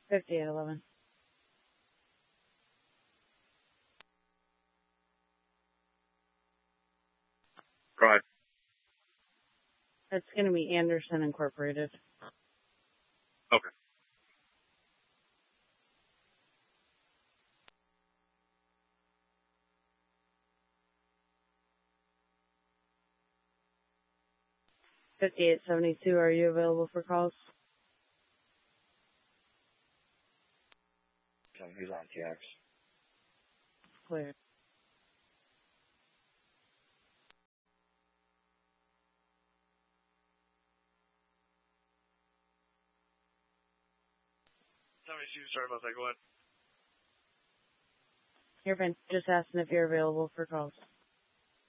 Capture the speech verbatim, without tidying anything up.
fifty-eight eleven. Right. It's going to be Anderson Incorporated. Okay. fifty-eight seventy-two, are you available for calls? Who's on T X? Clear. seventy-two, sorry about that. Go ahead. You're fine. Just asking if you're available for calls.